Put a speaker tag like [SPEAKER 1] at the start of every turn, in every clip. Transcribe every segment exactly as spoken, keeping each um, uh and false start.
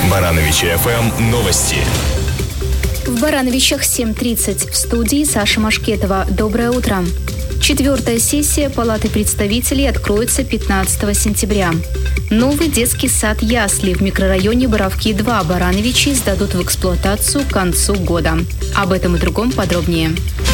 [SPEAKER 1] Барановичи эф эм новости.
[SPEAKER 2] В Барановичах семь тридцать. В студии Саша Машкетова. Доброе утро. Четвертая сессия Палаты представителей откроется пятнадцатого сентября. Новый детский сад «Ясли» в микрорайоне Боровки-два Барановичи сдадут в эксплуатацию к концу года. Об этом и другом подробнее.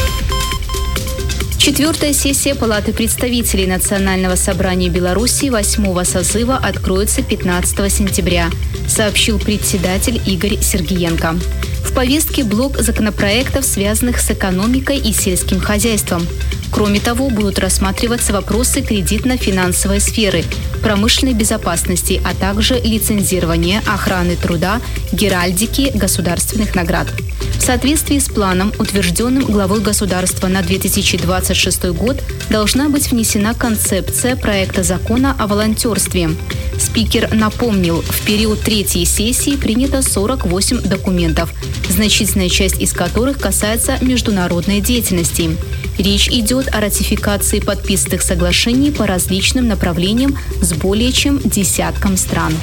[SPEAKER 2] Четвертая сессия Палаты представителей Национального собрания Беларуси восьмого созыва откроется пятнадцатого сентября, сообщил председатель Игорь Сергиенко. В повестке блок законопроектов, связанных с экономикой и сельским хозяйством. Кроме того, будут рассматриваться вопросы кредитно-финансовой сферы, промышленной безопасности, а также лицензирования, охраны труда, геральдики, государственных наград. В соответствии с планом, утвержденным главой государства на две тысячи двадцать шестой год, должна быть внесена концепция проекта закона о волонтерстве. Спикер напомнил, в период третьей сессии принято сорок восемь документов, значительная часть из которых касается международной деятельности. Речь идет о ратификации подписанных соглашений по различным направлениям с более чем десятком стран.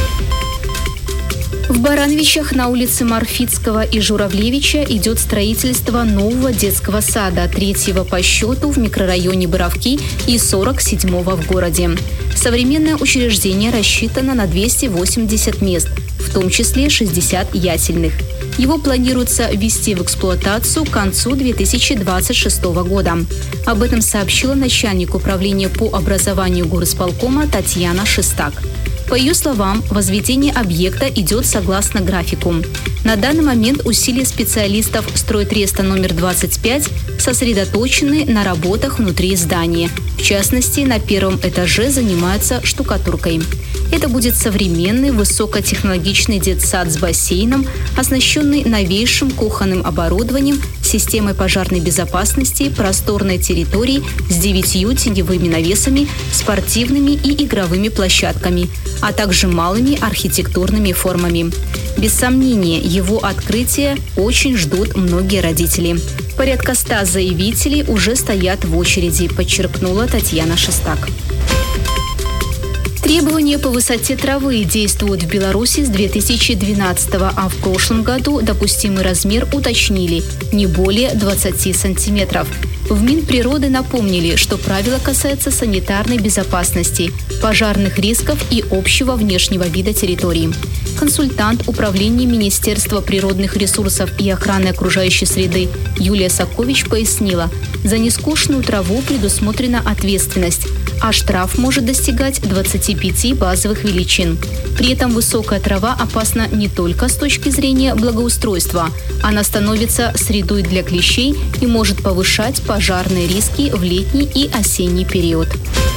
[SPEAKER 2] В Барановичах на улице Марфицкого и Журавлевича идет строительство нового детского сада, третьего по счету в микрорайоне Боровки и сорок седьмого в городе. Современное учреждение рассчитано на двести восемьдесят мест, в том числе шестьдесят ясельных. Его планируется ввести в эксплуатацию к концу две тысячи двадцать шестого года. Об этом сообщила начальник управления по образованию горисполкома Татьяна Шестак. По ее словам, возведение объекта идет согласно графику. На данный момент усилия специалистов стройтреста номер двадцать пять сосредоточены на работах внутри здания. В частности, на первом этаже занимаются штукатуркой. Это будет современный высокотехнологичный детсад с бассейном, оснащенный новейшим кухонным оборудованием, системой пожарной безопасности, просторной территорией с девятью теневыми навесами, спортивными и игровыми площадками, а также малыми архитектурными формами. Без сомнения, его открытие очень ждут многие родители. Порядка ста заявителей уже стоят в очереди, подчеркнула Татьяна Шестак. Требования по высоте травы действуют в Беларуси с две тысячи двенадцатого, а в прошлом году допустимый размер уточнили – не более двадцати сантиметров. В Минприроды напомнили, что правило касается санитарной безопасности, пожарных рисков и общего внешнего вида территории. Консультант управления Министерства природных ресурсов и охраны окружающей среды Юлия Сакович пояснила, за нескошенную траву предусмотрена ответственность, а штраф может достигать двадцати пяти базовых величин. При этом высокая трава опасна не только с точки зрения благоустройства. Она становится средой для клещей и может повышать пожарные риски в летний и осенний период.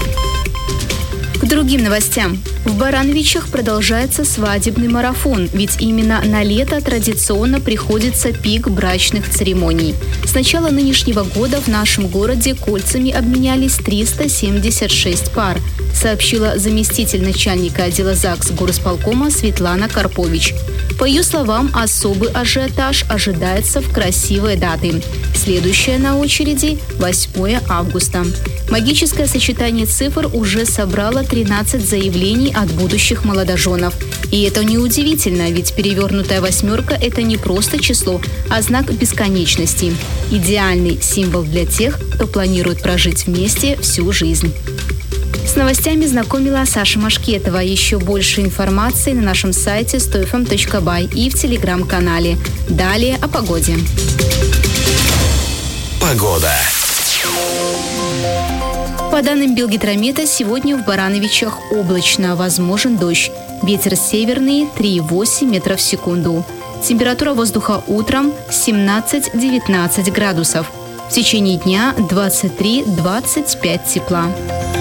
[SPEAKER 2] К другим новостям. В Барановичах продолжается свадебный марафон, ведь именно на лето традиционно приходится пик брачных церемоний. С начала нынешнего года в нашем городе кольцами обменялись триста семьдесят шесть пар, сообщила заместитель начальника отдела ЗАГС горисполкома Светлана Карпович. По ее словам, особый ажиотаж ожидается в красивые даты. Следующая на очереди – восьмого августа. Магическое сочетание цифр уже собрало тринадцать заявлений от будущих молодоженов. И это неудивительно, ведь перевернутая восьмерка – это не просто число, а знак бесконечности. Идеальный символ для тех, кто планирует прожить вместе всю жизнь. С новостями знакомила Саша Машкетова. Еще больше информации на нашем сайте сто эф эм точка бай и в телеграм-канале. Далее о погоде.
[SPEAKER 1] Погода.
[SPEAKER 2] По данным Белгидромета, сегодня в Барановичах облачно, возможен дождь. Ветер северный три и восемь метров в секунду. Температура воздуха утром семнадцать-девятнадцать градусов. В течение дня двадцать три - двадцать пять тепла.